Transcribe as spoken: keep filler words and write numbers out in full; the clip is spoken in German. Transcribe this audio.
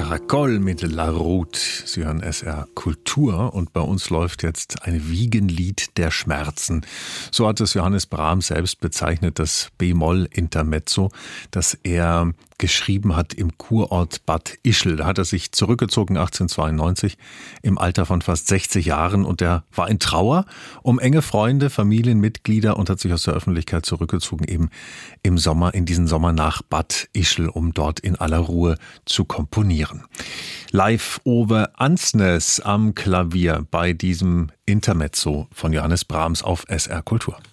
Caracol mit La Route. Sie hören S R Kultur und bei uns läuft jetzt ein Wiegenlied der Schmerzen. So hat es Johannes Brahms selbst bezeichnet, das B-Moll-Intermezzo, das er geschrieben hat im Kurort Bad Ischl. Da hat er sich zurückgezogen achtzehnhundertzweiundneunzig im Alter von fast sechzig Jahren und er war in Trauer um enge Freunde, Familienmitglieder und hat sich aus der Öffentlichkeit zurückgezogen eben im Sommer, in diesen Sommer nach Bad Ischl, um dort in aller Ruhe zu komponieren. Live Ove Ansnes am Klavier bei diesem Intermezzo von Johannes Brahms auf S R Kultur.